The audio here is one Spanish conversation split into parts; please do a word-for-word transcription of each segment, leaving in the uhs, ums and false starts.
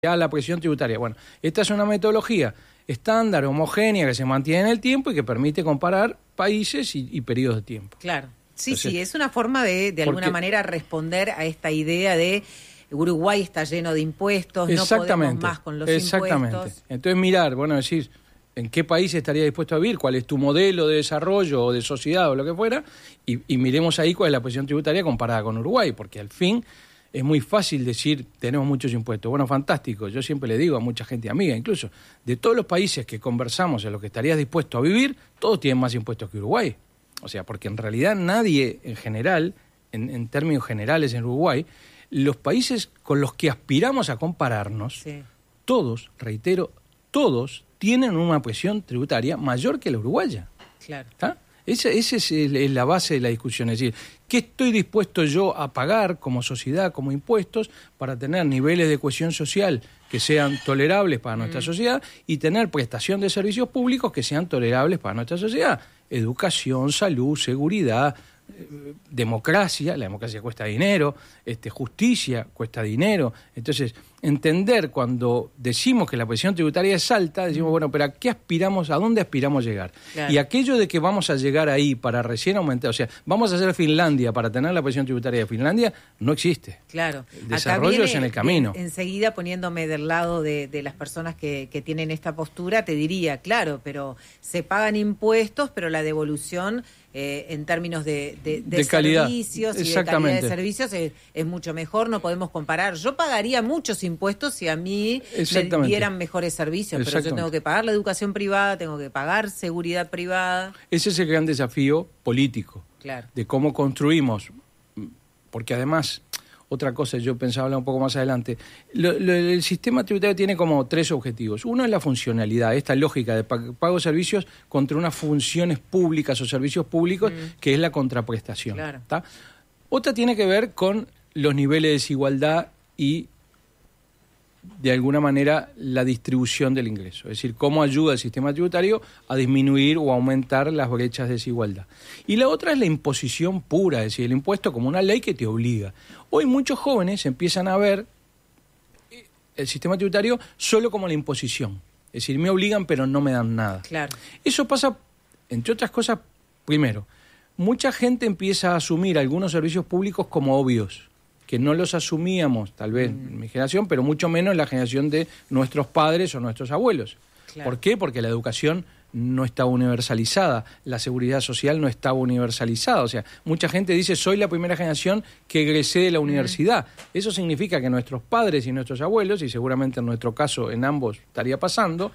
la presión tributaria. Bueno, esta es una metodología estándar, homogénea, que se mantiene en el tiempo y que permite comparar países y, y periodos de tiempo. Claro. Sí, Entonces, sí, es una forma de, de alguna porque, manera, responder a esta idea de Uruguay está lleno de impuestos, no podemos más con los exactamente. impuestos. Entonces mirar, bueno, decir, ¿en qué país estaría dispuesto a vivir? ¿Cuál es tu modelo de desarrollo o de sociedad o lo que fuera? Y, y miremos ahí cuál es la presión tributaria comparada con Uruguay, porque al fin es muy fácil decir, tenemos muchos impuestos. Bueno, fantástico. Yo siempre le digo a mucha gente amiga, incluso, de todos los países que conversamos en los que estarías dispuesto a vivir, todos tienen más impuestos que Uruguay. O sea, porque en realidad nadie en general, en, en términos generales en Uruguay, los países con los que aspiramos a compararnos, sí. todos, reitero, todos tienen una presión tributaria mayor que la uruguaya. Claro. ¿Está? Esa, esa es, el, es la base de la discusión, es decir, ¿qué estoy dispuesto yo a pagar como sociedad, como impuestos, para tener niveles de cohesión social que sean tolerables para nuestra mm. sociedad y tener prestación de servicios públicos que sean tolerables para nuestra sociedad? Educación, salud, seguridad, eh, democracia, la democracia cuesta dinero, este, justicia cuesta dinero. Entonces, entender cuando decimos que la presión tributaria es alta, decimos, bueno, pero ¿a qué aspiramos, a dónde aspiramos llegar? Claro. Y aquello de que vamos a llegar ahí para recién aumentar, o sea, vamos a hacer Finlandia para tener la presión tributaria de Finlandia, no existe. Claro. El desarrollo viene, es en el camino. En, enseguida, poniéndome del lado de, de las personas que, que tienen esta postura, te diría, claro, pero se pagan impuestos, pero la devolución eh, en términos de, de, de, de servicios y de calidad de servicios es, es mucho mejor, no podemos comparar. Yo pagaría muchos impuestos si a mí me dieran mejores servicios, pero yo tengo que pagar la educación privada, tengo que pagar seguridad privada. Ese es el gran desafío político, claro. de cómo construimos, porque además, otra cosa, yo pensaba hablar un poco más adelante, lo, lo, el sistema tributario tiene como tres objetivos. Uno es la funcionalidad, esta lógica de pago de servicios contra unas funciones públicas o servicios públicos, mm. que es la contraprestación. Claro. ¿Tá? Otra tiene que ver con los niveles de desigualdad y, de alguna manera, la distribución del ingreso. Es decir, cómo ayuda el sistema tributario a disminuir o aumentar las brechas de desigualdad. Y la otra es la imposición pura, es decir, el impuesto como una ley que te obliga. Hoy muchos jóvenes empiezan a ver el sistema tributario solo como la imposición. Es decir, me obligan pero no me dan nada. Claro. Eso pasa, entre otras cosas, primero, mucha gente empieza a asumir algunos servicios públicos como obvios, que no los asumíamos, tal vez mm. en mi generación, pero mucho menos en la generación de nuestros padres o nuestros abuelos. Claro. ¿Por qué? Porque la educación no estaba universalizada, la seguridad social no estaba universalizada. O sea, mucha gente dice, soy la primera generación que egresé de la universidad. Mm. Eso significa que nuestros padres y nuestros abuelos, y seguramente en nuestro caso en ambos estaría pasando,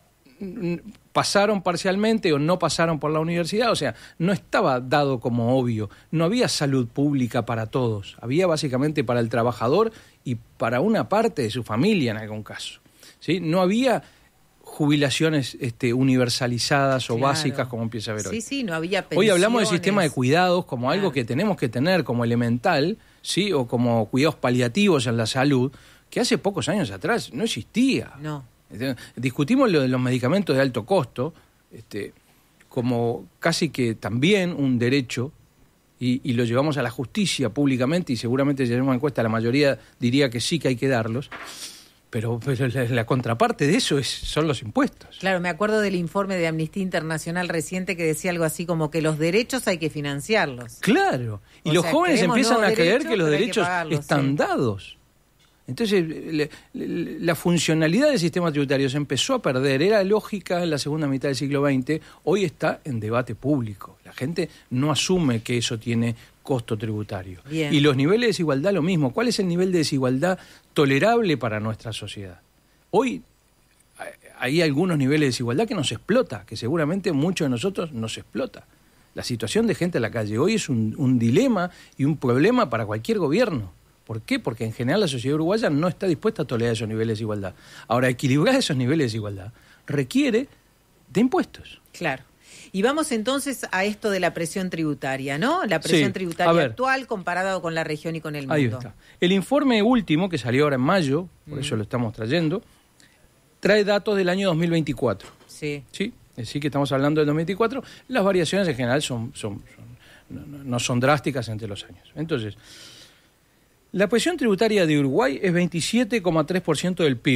pasaron parcialmente o no pasaron por la universidad, o sea, no estaba dado como obvio, no había salud pública para todos, había básicamente para el trabajador y para una parte de su familia en algún caso, ¿sí? No había jubilaciones este, universalizadas o claro. básicas como empieza a ver hoy. Sí, sí, no había pensiones. Hoy hablamos del sistema de cuidados como algo claro. que tenemos que tener como elemental, ¿sí? O como cuidados paliativos en la salud, que hace pocos años atrás no existía. No. Discutimos lo de los medicamentos de alto costo este, como casi que también un derecho y, y lo llevamos a la justicia públicamente y seguramente si hacemos una encuesta la mayoría diría que sí que hay que darlos, pero, pero la, la contraparte de eso es, son los impuestos. Claro, me acuerdo del informe de Amnistía Internacional reciente que decía algo así como que los derechos hay que financiarlos. Claro, y o los sea, jóvenes empiezan a creer que los derechos pagarlos, están sí. dados. Entonces, le, le, la funcionalidad del sistema tributario se empezó a perder, era lógica en la segunda mitad del siglo veinte, hoy está en debate público. La gente no asume que eso tiene costo tributario. Bien. Y los niveles de desigualdad lo mismo. ¿Cuál es el nivel de desigualdad tolerable para nuestra sociedad? Hoy hay algunos niveles de desigualdad que nos explota, que seguramente muchos de nosotros nos explota. La situación de gente en la calle hoy es un, un dilema y un problema para cualquier gobierno. ¿Por qué? Porque en general la sociedad uruguaya no está dispuesta a tolerar esos niveles de desigualdad. Ahora, equilibrar esos niveles de desigualdad requiere de impuestos. Claro. Y vamos entonces a esto de la presión tributaria, ¿no? La presión sí, tributaria actual comparada con la región y con el mundo. Ahí está. El informe último, que salió ahora en mayo, por mm. eso lo estamos trayendo, trae datos del año dos mil veinticuatro. Sí. ¿Sí? Es decir, que estamos hablando del dos mil veinticuatro. Las variaciones en general son, son, son no, no son drásticas entre los años. Entonces, La presión tributaria de Uruguay es veintisiete coma tres por ciento del P I B.